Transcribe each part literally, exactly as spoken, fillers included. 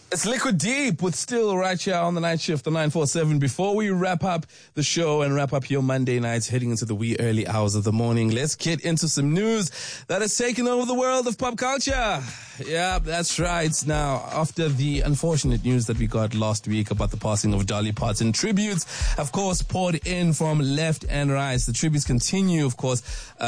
It's Liquid Deep with Still right here on the night shift, the nine four seven. Before we wrap up the show and wrap up your Monday nights heading into the wee early hours of the morning, let's get into some news that has taken over the world of pop culture. Yeah, that's right. Now, after the unfortunate news that we got last week about the passing of Dolly Parton, tributes, of course, poured in from left and right. The tributes continue, of course,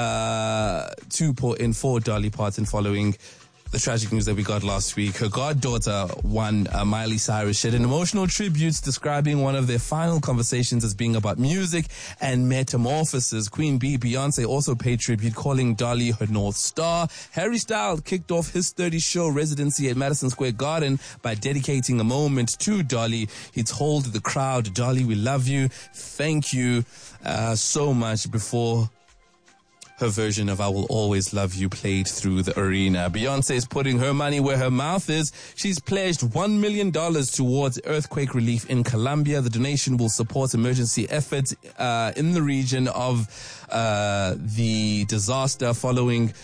uh, to pour in for Dolly Parton following the tragic news that we got last week. Her goddaughter, one uh, Miley Cyrus, shared an emotional tribute describing one of their final conversations as being about music and metamorphosis. Queen Bee, Beyonce, also paid tribute, calling Dolly her North Star. Harry Styles kicked off his thirty show residency at Madison Square Garden by dedicating a moment to Dolly. He told the crowd, "Dolly, we love you. Thank you uh, so much," before her version of "I Will Always Love You" played through the arena. Beyonce is putting her money where her mouth is. She's pledged one million dollars towards earthquake relief in Colombia. The donation will support emergency efforts uh, in the region of uh, the disaster following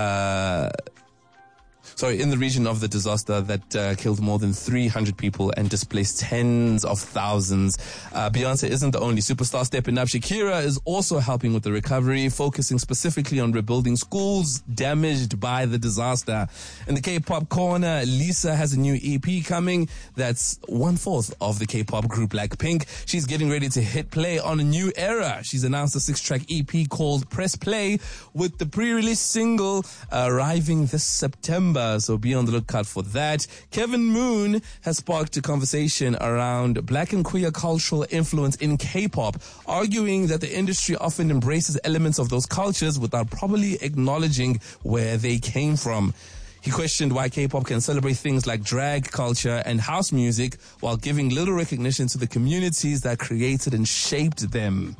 uh Sorry, in the region of the disaster that uh, killed more than three hundred people and displaced tens of thousands. Uh, Beyonce isn't the only superstar stepping up. Shakira is also helping with the recovery, focusing specifically on rebuilding schools damaged by the disaster. In the K-pop corner, Lisa has a new E P coming that's one-fourth of the K-pop group Blackpink. She's getting ready to hit play on a new era. She's announced a six-track E P called Press Play, with the pre-release single arriving this September. So be on the lookout for that. Kevin Moon has sparked a conversation around black and queer cultural influence in K-pop, arguing that the industry often embraces elements of those cultures without properly acknowledging where they came from. He questioned why K-pop can celebrate things like drag culture and house music while giving little recognition to the communities that created and shaped them.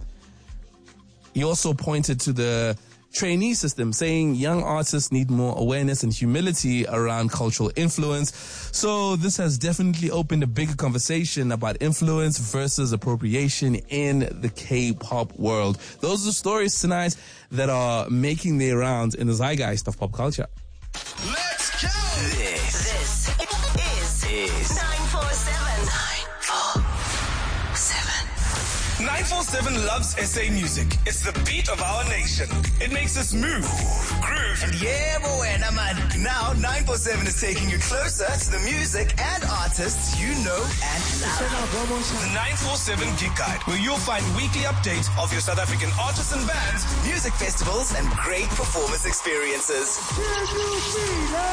He also pointed to the trainee system, saying young artists need more awareness and humility around cultural influence. So this has definitely opened a bigger conversation about influence versus appropriation in the K-pop world. Those are the stories tonight that are making their rounds in the zeitgeist of pop culture. Let's go! This, this is, is nine four seven. nine four seven. nine four seven loves S A music. It's the beat of our nation. It makes us move, groove, and yeah, boy, man. Now nine four seven is taking you closer to the music and artists you know and love. The nine four seven Gig Guide, where you'll find weekly updates of your South African artists and bands, music festivals, and great performance experiences.